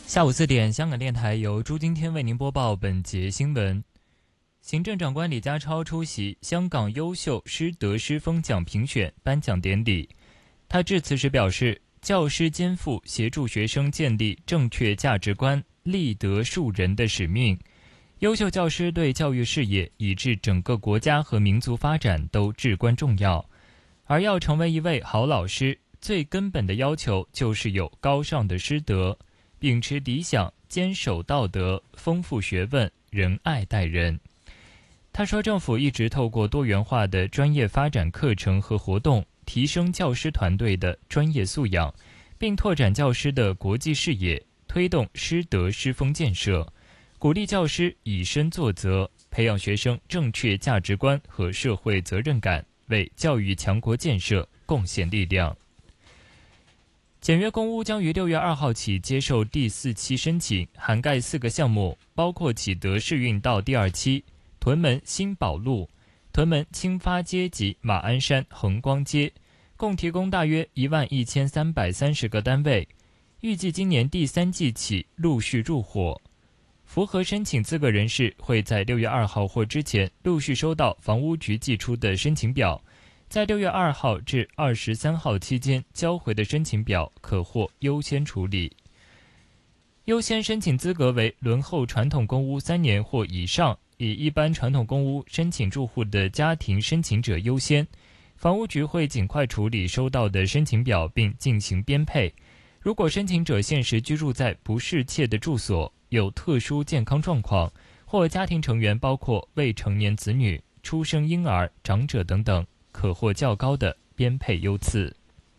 下午4点，香港电台由朱今天为您播报本节新闻。行政长官李家超出席香港优秀师德师风奖评选颁奖典礼。他致辞时表示，教师肩负协助学生建立正确价值观、立德树人的使命。优秀教师对教育事业以至整个国家和民族发展都至关重要。而要成为一位好老师，最根本的要求就是有高尚的师德，秉持理想，坚守道德，丰富学问，仁爱待人。他说，政府一直透过多元化的专业发展课程和活动，提升教师团队的专业素养，并拓展教师的国际视野，推动师德师风建设，鼓励教师以身作则，培养学生正确价值观和社会责任感，为教育强国建设贡献力量。简约公屋将于6月2号起接受第4期申请，涵盖4个项目，包括启德市运道第2期、屯门新宝路、屯门青发街及马鞍山恒光街，共提供大约11330个单位，预计今年第3季起陆续入伙。符合申请资格人士会在6月2号或之前陆续收到房屋局寄出的申请表，在6月2号至23号期间交回的申请表可获优先处理。优先申请资格为轮候传统公屋3年或以上，以一般传统公屋申请住户的家庭申请者优先。房屋局会尽快处理收到的申请表并进行编配。如果申请者现时居住在不适切的住所，有特殊健康状况，或家庭成员包括未成年子女、出生婴儿、长者等等，可获较高的编配优次。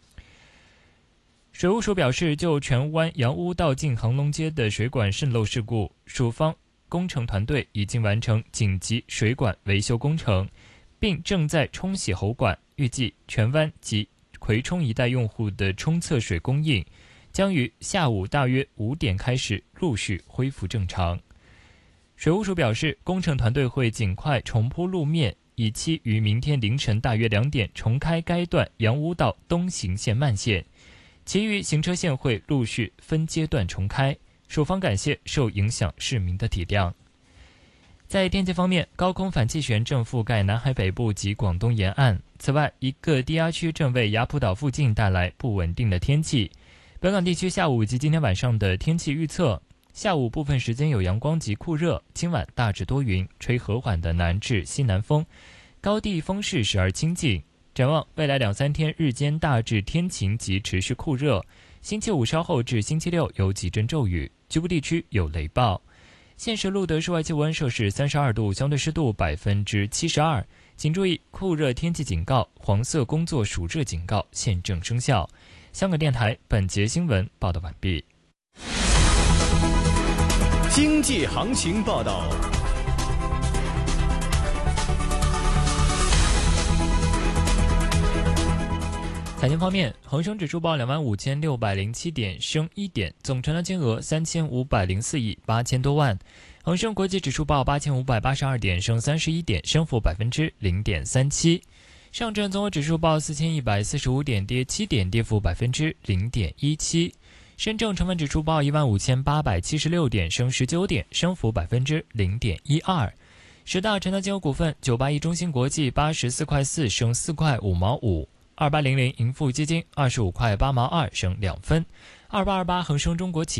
水务署表示，就荃湾洋屋道进恒隆街的水管渗漏事故，署方工程团队已经完成紧急水管维修工程，并正在冲洗喉管，预计荃湾及葵涌一带用户的冲厕水供应将于下午大约5点开始陆续恢复正常。水务署表示，工程团队会尽快重铺路面，以期于明天凌晨大约2点重开该段洋屋道东行线慢线，其余行车线会陆续分阶段重开。署方感谢受影响市民的体谅。在天气方面，高空反气旋正覆盖南海北部及广东沿岸，此外一个低压区正为雅浦岛附近带来不稳定的天气。本港地区下午及今天晚上的天气预测，下午部分时间有阳光及酷热，今晚大致多云，吹和缓的南至西南风，高地风势时而清劲。展望未来2-3天日间大致天晴及持续酷热，星期5稍后至星期6有几阵骤雨，局部地区有雷暴。现时录得室外气温摄氏32度，相对湿度72%，请注意酷热天气警告、黄色工作暑热警告现正生效。香港电台本节新闻报道完毕。 经济行情报道。 财经方面，恒生指数报25607点，升1点，总成交金额3504亿8000多万。恒生国际指数报8582点，升31点，升幅0.37%。上证综合指数报4145点，跌7点，跌幅0.17%。深证成分指数报15876点，升19点，升幅0.12%。十大成交金额股份：981中芯国际84块4，升4块5毛5；2800盈富基金25块8毛2，升2分；2828恒生中国企